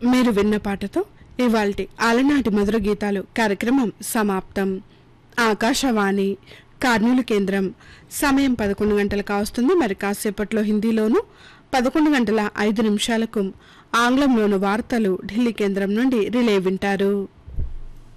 మీరు విన్న పాటతో ఇవాల్టి అలనాటి మధుర గీతాలు కార్యక్రమం సమాప్తం. ఆకాశవాణి కర్నూలు కేంద్రం సమయం 11 గంటలకు కావస్తుంది. మరి కాసేపట్లో హిందీలోను 11:05 ఆంగ్లంలోను వార్తలు ఢిల్లీ కేంద్రం నుండి రిలే వింటారు.